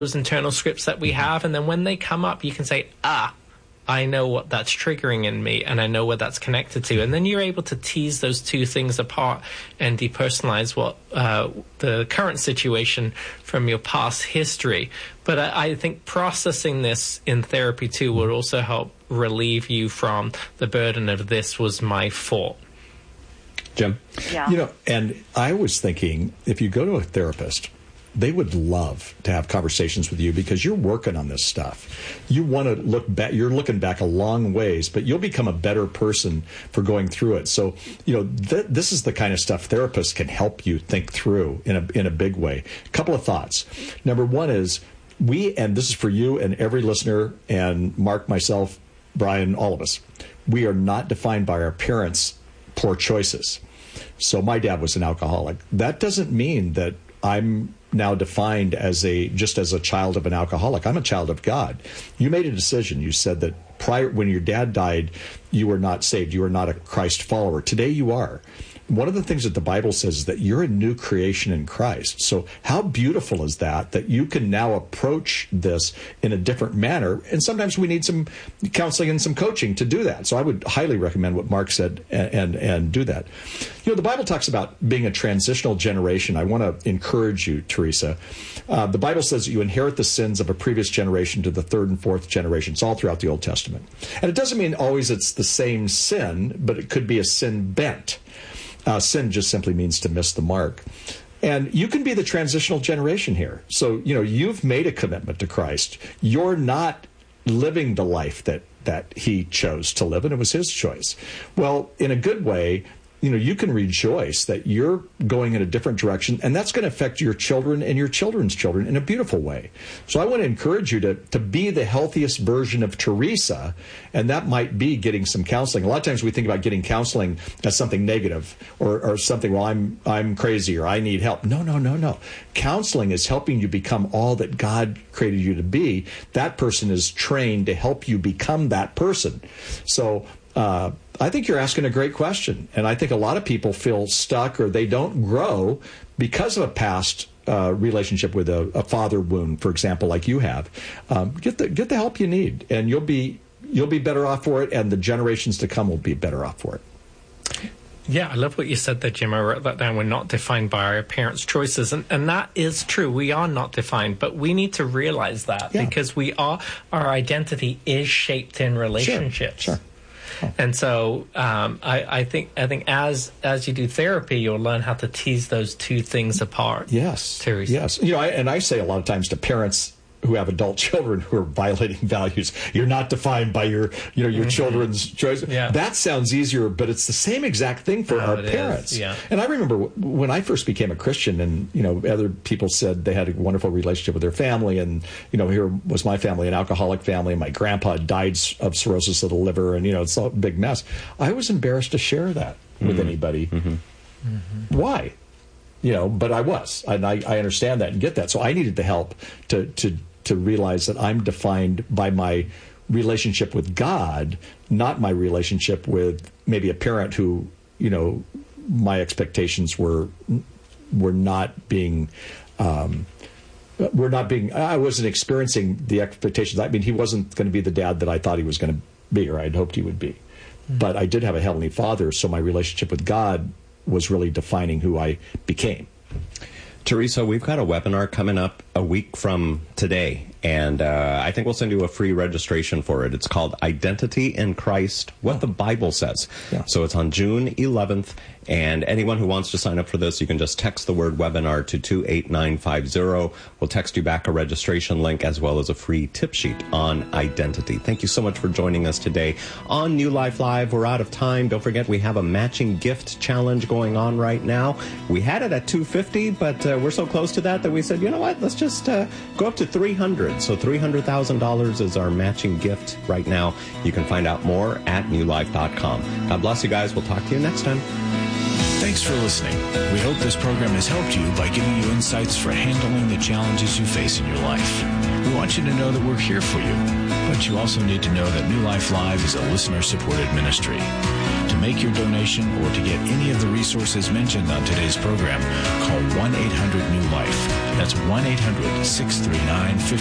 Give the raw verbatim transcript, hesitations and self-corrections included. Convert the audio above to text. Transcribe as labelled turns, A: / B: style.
A: those internal scripts that we have, and then when they come up, you can say, ah, I know what that's triggering in me, and I know where that's connected to. And then you're able to tease those two things apart and depersonalize what uh, the current situation from your past history. But I, I think processing this in therapy too will also help relieve you from the burden of this was my fault.
B: Jim?
C: Yeah.
B: You know, and I was thinking, if you go to a therapist, they would love to have conversations with you because you're working on this stuff. You want to look back, you're looking back a long ways, but you'll become a better person for going through it. So, you know, th- this is the kind of stuff therapists can help you think through in a, in a big way. A couple of thoughts. Number one is we, and this is for you and every listener, and Mark, myself, Brian, all of us, we are not defined by our parents' poor choices. So my dad was an alcoholic. That doesn't mean that I'm now defined as a just as a child of an alcoholic. I'm a child of God. You made a decision. You said that prior, when your dad died, you were not saved. You were not a Christ follower. Today you are. One of the things that the Bible says is that you're a new creation in Christ. So how beautiful is that, that you can now approach this in a different manner? And sometimes we need some counseling and some coaching to do that. So I would highly recommend what Mark said and, and, and do that. You know, the Bible talks about being a transitional generation. I want to encourage you, Teresa. Uh, the Bible says that you inherit the sins of a previous generation to the third and fourth generation. It's all throughout the Old Testament. And it doesn't mean always it's the same sin, but it could be a sin bent. Uh, sin just simply means to miss the mark. And you can be the transitional generation here. So, you know, you've made a commitment to Christ. You're not living the life that, that he chose to live, and it was his choice. Well, in a good way, you know, you can rejoice that you're going in a different direction, and that's going to affect your children and your children's children in a beautiful way. So I want to encourage you to, to be the healthiest version of Teresa, and that might be getting some counseling. A lot of times we think about getting counseling as something negative or, or something, well, I'm I'm crazy or I need help. No, no, no, no. Counseling is helping you become all that God created you to be. That person is trained to help you become that person. So uh I think you're asking a great question, and I think a lot of people feel stuck or they don't grow because of a past uh, relationship with a, a father wound, for example, like you have. Um, get the get the help you need, and you'll be you'll be better off for it, and the generations to come will be better off for it.
A: Yeah, I love what you said there, Jim. I wrote that down. We're not defined by our parents' choices. And, and that is true. We are not defined, but we need to realize that yeah. because we are, our identity is shaped in relationships.
B: Sure, sure.
A: And so um, I, I think I think as as you do therapy, you'll learn how to tease those two things apart.
B: Yes,
A: Teresa.
B: Yes. You know, I, and I say a lot of times to parents who have adult children who are violating values, you're not defined by your, you know, your mm-hmm. children's choice.
A: Yeah.
B: That sounds easier, but it's the same exact thing for
A: oh,
B: our parents.
A: Yeah.
B: And I remember when I first became a Christian, and, you know, other people said they had a wonderful relationship with their family, and, you know, here was my family, an alcoholic family, and my grandpa died of cirrhosis of the liver, and, you know, it's a big mess. I was embarrassed to share that mm-hmm. with anybody.
D: Mm-hmm.
B: Mm-hmm. Why? You know, but I was, and I, I understand that and get that. So I needed the help to to to realize that I'm defined by my relationship with God, not my relationship with maybe a parent who, you know, my expectations were were not being um, were not being. I wasn't experiencing the expectations. I mean, he wasn't going to be the dad that I thought he was going to be, or I'd hoped he would be. Mm-hmm. But I did have a Heavenly Father, so my relationship with God was really defining who I became.
D: Teresa, we've got a webinar coming up a week from today, and uh, I think we'll send you a free registration for it. It's called Identity in Christ, What oh. the Bible Says. Yeah. So it's on June eleventh, and anyone who wants to sign up for this, you can just text the word webinar to two eight nine five zero. We'll text you back a registration link as well as a free tip sheet on identity. Thank you so much for joining us today on New Life Live. We're out of time. Don't forget, we have a matching gift challenge going on right now. We had it at two hundred fifty dollars, but uh, we're so close to that that we said, you know what, let's just uh, go up to three hundred dollars. So three hundred thousand dollars is our matching gift right now. You can find out more at new life dot com. God bless you guys. We'll talk to you next time.
E: Thanks for listening. We hope this program has helped you by giving you insights for handling the challenges you face in your life. We want you to know that we're here for you, but you also need to know that New Life Live is a listener-supported ministry. To make your donation or to get any of the resources mentioned on today's program, call one eight hundred new life. That's one eight hundred six three nine five